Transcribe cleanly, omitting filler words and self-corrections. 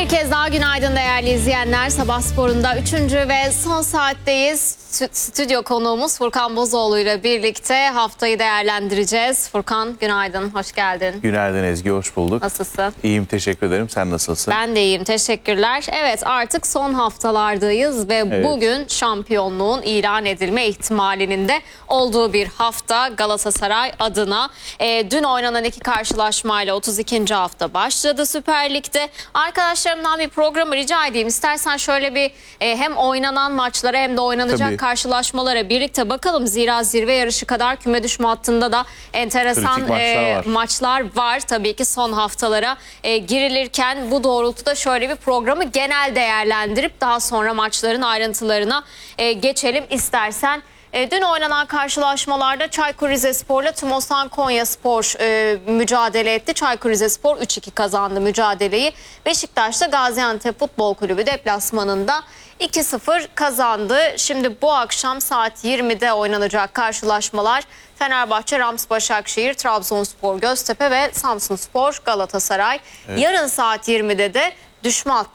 Bir kez daha günaydın değerli izleyenler. Sabah Spor'unda 3. ve son saatteyiz. Stüdyo konuğumuz Furkan Bozoğlu ile birlikte haftayı değerlendireceğiz. Furkan günaydın, hoş geldin. Günaydın Ezgi, hoş bulduk. Nasılsın? İyiyim, teşekkür ederim. Sen nasılsın? Ben de iyiyim, teşekkürler. Evet, artık son haftalardayız ve bugün şampiyonluğun ilan edilme ihtimalinin de olduğu bir hafta Galatasaray adına. Dün oynanan iki karşılaşmayla 32. hafta başladı Süper Lig'de. Arkadaşlarımdan bir programı rica edeyim. İstersen şöyle bir hem oynanan maçlara hem de oynanacak karşılaşmalara birlikte bakalım. Zira zirve yarışı kadar küme düşme hattında da enteresan maçlar var. Tabii ki son haftalara girilirken bu doğrultuda şöyle bir programı genel değerlendirip daha sonra maçların ayrıntılarına geçelim istersen. Dün oynanan karşılaşmalarda Çaykur Rizespor'la Tümosan Konyaspor mücadele etti. Çaykur Rizespor 3-2 kazandı mücadeleyi. Beşiktaş da Gaziantep Futbol Kulübü deplasmanında 2-0 kazandı. Şimdi bu akşam saat 20'de oynanacak karşılaşmalar Fenerbahçe, Rams Başakşehir, Trabzonspor Göztepe ve Samsunspor Galatasaray. Evet. Yarın saat 20'de de düşme hattı